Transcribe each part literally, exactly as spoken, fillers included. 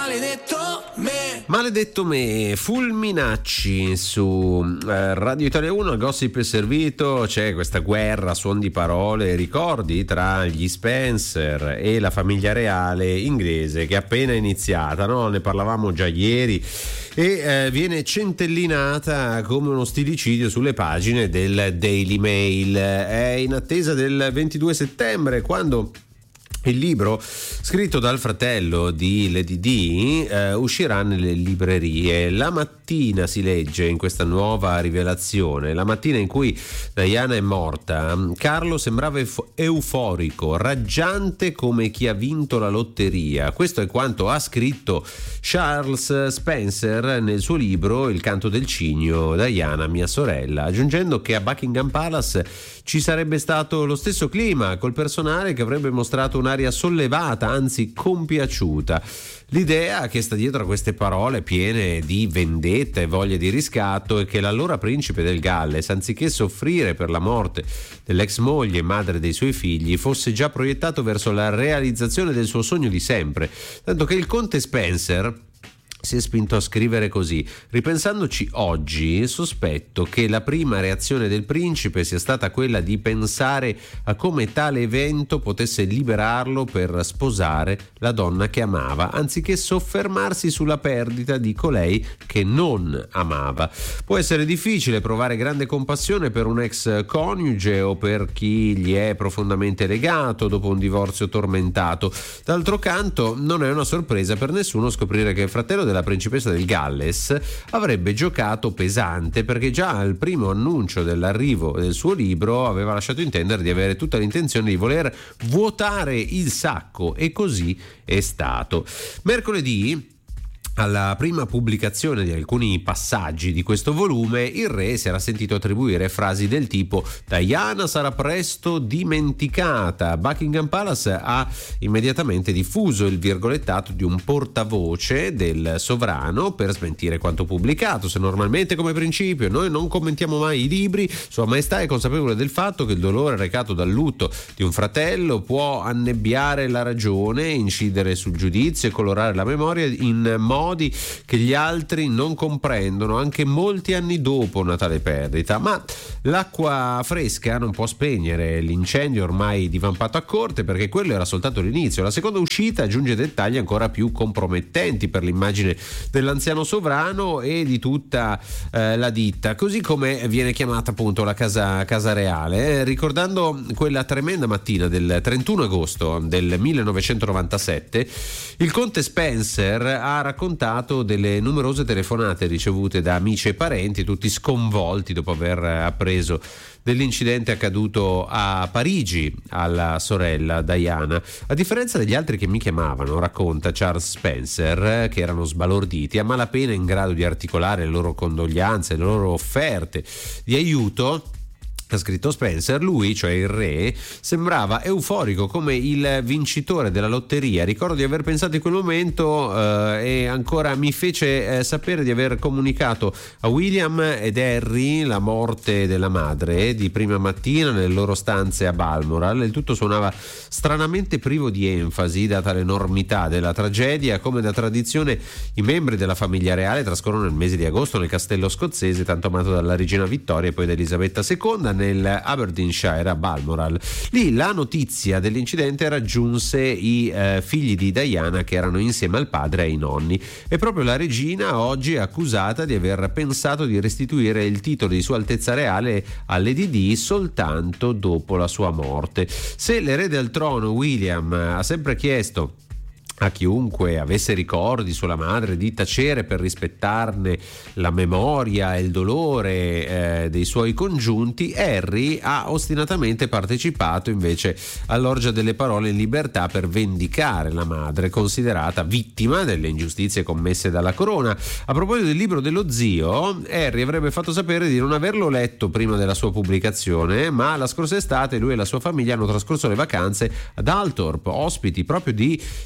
maledetto me. Maledetto me, Fulminacci su eh, Radio Italia uno, il gossip è servito, c'è questa guerra, suon di parole, ricordi tra gli Spencer e la famiglia reale inglese che è appena iniziata, no? Ne parlavamo già ieri e eh, viene centellinata come uno stillicidio sulle pagine del Daily Mail. È in attesa del ventidue settembre, quando il libro scritto dal fratello di Lady Di eh, uscirà nelle librerie. La mattina si legge in questa nuova rivelazione, la mattina in cui Diana è morta, Carlo sembrava euf- euforico, raggiante come chi ha vinto la lotteria. Questo è quanto ha scritto Charles Spencer nel suo libro Il canto del cigno, Diana mia sorella, aggiungendo che a Buckingham Palace ci sarebbe stato lo stesso clima, col personale che avrebbe mostrato un'aria sollevata, anzi compiaciuta. L'idea che sta dietro a queste parole piene di vendetta e voglia di riscatto è che l'allora principe del Galles, anziché soffrire per la morte dell'ex moglie e madre dei suoi figli, fosse già proiettato verso la realizzazione del suo sogno di sempre, tanto che il conte Spencer si è spinto a scrivere così: ripensandoci oggi, sospetto che la prima reazione del principe sia stata quella di pensare a come tale evento potesse liberarlo per sposare la donna che amava, anziché soffermarsi sulla perdita di colei che non amava. Può essere difficile provare grande compassione per un ex coniuge o per chi gli è profondamente legato dopo un divorzio tormentato. D'altro canto, non è una sorpresa per nessuno scoprire che il fratello della principessa del Galles avrebbe giocato pesante, perché già al primo annuncio dell'arrivo del suo libro aveva lasciato intendere di avere tutta l'intenzione di voler vuotare il sacco, e così è stato. Mercoledì, alla prima pubblicazione di alcuni passaggi di questo volume, il re si era sentito attribuire frasi del tipo: Diana sarà presto dimenticata. Buckingham Palace ha immediatamente diffuso il virgolettato di un portavoce del sovrano per smentire quanto pubblicato. Se normalmente, come principio, noi non commentiamo mai i libri, Sua Maestà è consapevole del fatto che il dolore recato dal lutto di un fratello può annebbiare la ragione, incidere sul giudizio e colorare la memoria in modo che gli altri non comprendono anche molti anni dopo una tale perdita. Ma l'acqua fresca non può spegnere l'incendio ormai divampato a corte, perché quello era soltanto l'inizio. La seconda uscita aggiunge dettagli ancora più compromettenti per l'immagine dell'anziano sovrano e di tutta eh, la ditta, così come viene chiamata appunto la casa, casa reale, eh, ricordando quella tremenda mattina del trentuno agosto del millenovecentonovantasette. Il conte Spencer ha raccontato delle numerose telefonate ricevute da amici e parenti, tutti sconvolti dopo aver appreso dell'incidente accaduto a Parigi alla sorella Diana. A differenza degli altri che mi chiamavano, racconta Charles Spencer, che erano sbalorditi, a malapena in grado di articolare le loro condoglianze, le loro offerte di aiuto, ha scritto Spencer, lui, cioè il re, sembrava euforico come il vincitore della lotteria. Ricordo di aver pensato in quel momento eh, e ancora mi fece eh, sapere di aver comunicato a William ed Harry la morte della madre di prima mattina nelle loro stanze a Balmoral. Il tutto suonava stranamente privo di enfasi, data l'enormità della tragedia. Come da tradizione, i membri della famiglia reale trascorrono il mese di agosto nel castello scozzese tanto amato dalla regina Vittoria e poi da Elisabetta seconda, nel Aberdeenshire a Balmoral. Lì la notizia dell'incidente raggiunse i eh, figli di Diana, che erano insieme al padre e ai nonni, e proprio la regina oggi è accusata di aver pensato di restituire il titolo di Sua Altezza Reale a Lady Di soltanto dopo la sua morte. Se l'erede al trono William ha sempre chiesto a chiunque avesse ricordi sulla madre di tacere per rispettarne la memoria e il dolore eh, dei suoi congiunti, Harry ha ostinatamente partecipato invece all'orgia delle parole in libertà per vendicare la madre, considerata vittima delle ingiustizie commesse dalla corona. A proposito del libro dello zio, Harry avrebbe fatto sapere di non averlo letto prima della sua pubblicazione, ma la scorsa estate lui e la sua famiglia hanno trascorso le vacanze ad Althorp, ospiti proprio di Charles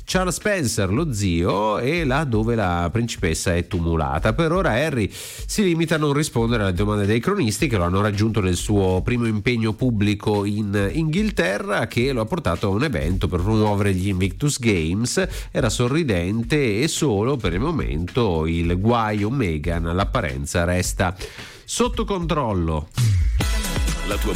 Spencer, lo zio, e là dove la principessa è tumulata. Per ora Harry si limita a non rispondere alle domande dei cronisti che lo hanno raggiunto nel suo primo impegno pubblico in Inghilterra, che lo ha portato a un evento per promuovere gli Invictus Games. Era sorridente e solo per il momento il guaio Meghan all'apparenza resta sotto controllo. La tua